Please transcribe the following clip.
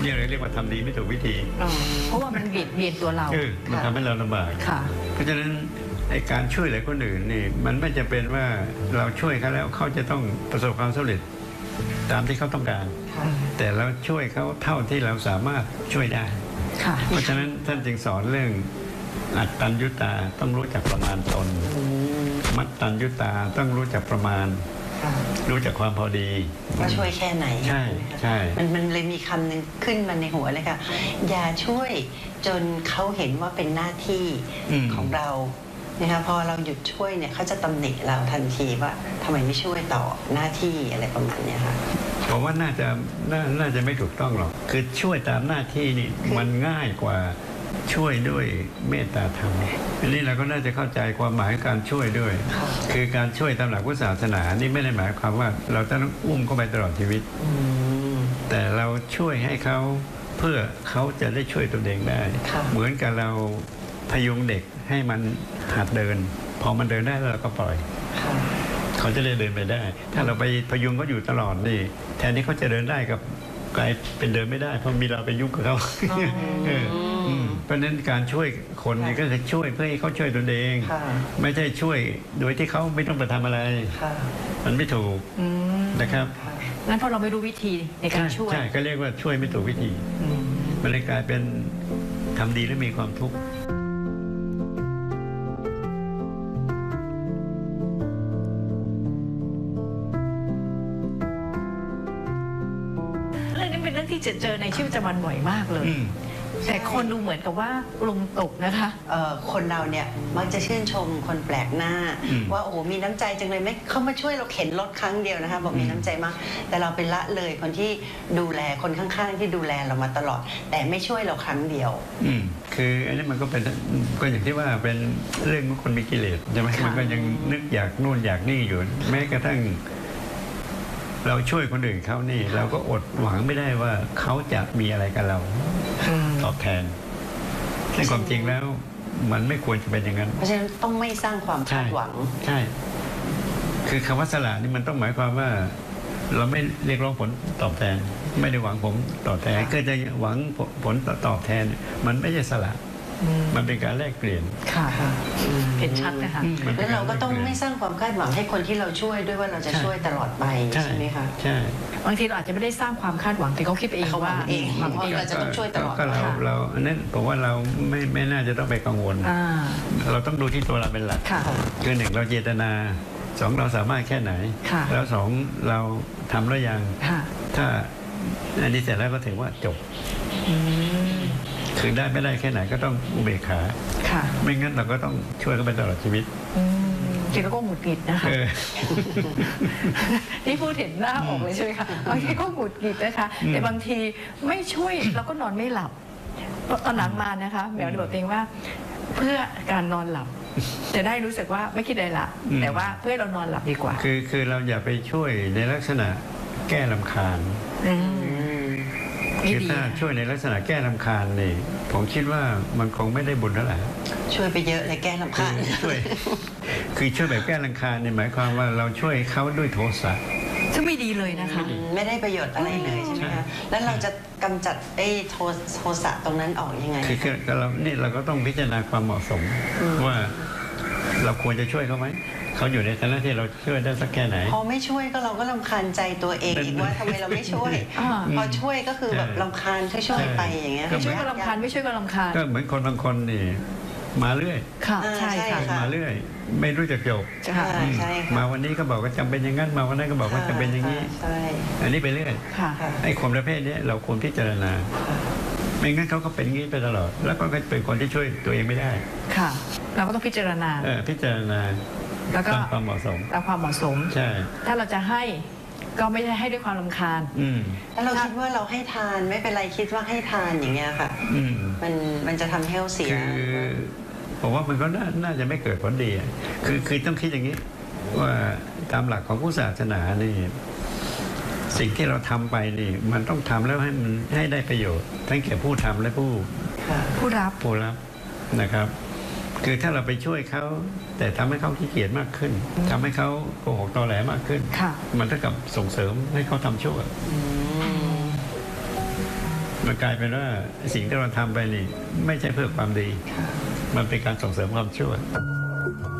นี่เรียกว่าทำดีไม่ถูกวิธีเพราะว่ามันเบียดตัวเรามันทำให้เราลำบากเพราะฉะนั้นไอ้การช่วยเหลือคนอื่นนี่มันไม่จะเป็นว่าเราช่วยเขาแล้วเขาจะต้องประสบความสำเร็จตามที่เขาต้องการแต่เราช่วยเขาเท่าที่เราสามารถช่วยได้เพราะฉะนั้นท่านจึงสอนเรื่องอัตตัญญุตาต้องรู้จักประมาณตนมัตตัญญุตาต้องรู้จักประมาณรู้จักความพอดีว่าช่วยแค่ไหนใช่ใช่มันเลยมีคำหนึ่งขึ้นมาในหัวเลยค่ะอย่าช่วยจนเขาเห็นว่าเป็นหน้าที่ของเรานะคะพอเราหยุดช่วยเนี่ยเขาจะตำหนิเราทันทีว่าทำไมไม่ช่วยต่อหน้าที่อะไรประมาณนี้ค่ะผมว่าน่าจะไม่ถูกต้องหรอกคือช่วยตามหน้าที่นี่มันง่ายกว่าช่วยด้วยเมตตาธรรมอันนี้เราก็น่าจะเข้าใจความหมายการช่วยด้วยคือการช่วยตามหลักพุทธศาสนานี่ไม่ได้หมายความว่าเราจะต้องอุ้มเขาไปตลอดชีวิตแต่เราช่วยให้เขาเพื่อเขาจะได้ช่วยตัวเองได้เหมือนกับเราพยุงเด็กให้มันหัดเดินพอมันเดินได้เราก็ปล่อยเขาจะได้เดินไปได้ถ้าเราไปพยุงเขาอยู่ตลอดนี่แทนที่เขาจะเดินได้กับกลายเป็นเดินไม่ได้เพราะมีเราไปยุ่งกับเขาเพราะฉะนั้นการช่วยคนนี่ก็คือช่วยเพื่อให้เขาช่วยตัวเองไม่ใช่ช่วยโดยที่เขาไม่ต้องไปทำอะไรมันไม่ถูกนะครับงั้นพอเราไม่รู้วิธีในการช่วยใช่ก็เรียกว่าช่วยไม่ถูกวิธีมันเลยกลายเป็นทำดีแล้วมีความทุกข์เป็นเรื่องที่เจอในชีวิตประจำวันบ่อยมากเลยแต่คนดูเหมือนกับว่าลงตกนะคะคนเราเนี่ยมักจะชื่นชมคนแปลกหน้าว่าโอ้มีน้ำใจจังเลยไหมเขามาช่วยเราเข็นรถครั้งเดียวนะคะบอกมีน้ำใจมากแต่เราเป็นละเลยคนที่ดูแลคนข้างๆที่ดูแลเรามาตลอดแต่ไม่ช่วยเราครั้งเดียวคืออันนี้มันก็เป็นก็อย่างที่ว่าเป็นเรื่องของคนมีกิเลสใช่ไหมมันก็ยังนึกอยากนู่นอยากนี่อยู่แม้กระทั่งเราช่วยคนอื่นเขานี่เราก็อดหวังไม่ได้ว่าเขาจะมีอะไรกับเราตอบแทนในความจริงแล้วมันไม่ควรจะเป็นอย่างนั้นเพราะฉะนั้นต้องไม่สร้างความคาดหวังใช่คือคำว่าสละนี่มันต้องหมายความว่าเราไม่เรียกร้องผลตอบแทนไม่ได้หวังผลตอบแทนก็จะหวังผลตอบแทนมันไม่ใช่สละมันเป็นการแลกเปลี่ยนค่ะเห็นชัดนะคะแล้วเราก็ต้องไม่สร้างความคาดหวังให้คนที่เราช่วยด้วยว่าเราจะช่วยตลอดไปใช่ไหมคะใช่บางทีเราอาจจะไม่ได้สร้างความคาดหวังแต่เขาคิดเองว่าเราจะต้องช่วยตลอดเราอันนั้นผมว่าเราไม่น่าจะต้องไปกังวลเราต้องดูที่ตัวเราเป็นหลักคือหนึ่งเราเจตนาสองเราสามารถแค่ไหนแล้วสองเราทำแล้วยังถ้าอันนี้เสร็จแล้วก็ถือว่าจบคือได้ไม่ได้แค่ไหนก็ต้องอุเบกขาไม่งั้นเราก็ต้องช่วยเขาไปตลอดชีวิตจริงแล้วก็หงุดหงิดนะคะที่พูดเห็นหน้าออกเลยใช่ไหมคะบางทีก็หงุดหงิดนะคะแต่บางทีไม่ช่วยเราก็นอนไม่หลับตอนหลังมานะคะแมวได้บอกเองว่าเพื่อการนอนหลับจะได้รู้สึกว่าไม่คิดอะไรละแต่ว่าเพื่อเรานอนหลับดีกว่าคือเราอย่าไปช่วยในลักษณะแก้รำคาญคือถ้าช่วยในลักษณะแก้รำคาญนี่ผมคิดว่ามันคงไม่ได้บุญเท่าไหร่ช่วยไปเยอะเลยแก้รำคาญคือช่วยแบบแก้รำคาญเนี่ยหมายความว่าเราช่วยเขาด้วยโทสะซึ่งไม่ดีเลยนะคะไม่ได้ประโยชน์อะไรเลยใช่ไหมคะแล้วเราจะกำจัดโทสะตรงนั้นออกยังไงคือเราก็ต้องพิจารณาความเหมาะสมว่าเราควรจะช่วยเขาไหมเขาอยู่ในฐานะที่เราช่วยได้สักแค่ไหนพอไม่ช่วยก็เราก็รำคาญใจตัวเองอีกว่าทำไมเราไม่ช่วยพอช่วยก็คือแบบรำคาญช่วยไปอย่างเงี้ยช่วยก็รำคาญไม่ช่วยก็รำคาญก็เหมือนคนบางคนนี่มาเรื่อยค่ะใช่ค่ะมาเรื่อยไม่รู้จักจบมาวันนี้ก็บอกว่าจำเป็นอย่างนั้นมาวันนั้นก็บอกว่าจำเป็นอย่างนี้อันนี้ไปเรื่อยไอ้คนประเภทนี้เราควรพิจารณาไม่งั้นเขาก็เป็นงี้ไปตลอดแล้วก็เป็นคนที่ช่วยตัวเองไม่ได้ค่ะเราก็ต้องพิจารณาพิจารณาแล้วก็ตามความเหมาะสมตามความเหมาะสมใช่ถ้าเราจะให้ก็ไม่ใช่ให้ด้วยความรำคาญถ้าเราคิดว่าเราให้ทานไม่เป็นไรคิดว่าให้ทานอย่างเงี้ยค่ะมันจะทำให้เราเสียผมว่ามันก็น่าจะไม่เกิดผลดีคือต้องคิดอย่างนี้ว่าตามหลักของพุทธศาสนานี่สิ่งที่เราทำไปนี่มันต้องทำแล้วให้มันให้ได้ประโยชน์ทั้งแก่ผู้ทำและผู้รับนะครับคือถ้าเราไปช่วยเขาแต่ทำให้เขาขี้เกียจมากขึ้นทำให้เขาโกหกตอแหลมากขึ้นมันเท่ากับส่งเสริมให้เขาทำชั่วมันกลายเป็นว่าสิ่งที่เราทำไปนี่ไม่ใช่เพื่อความดี มันเป็นการส่งเสริมความชั่ว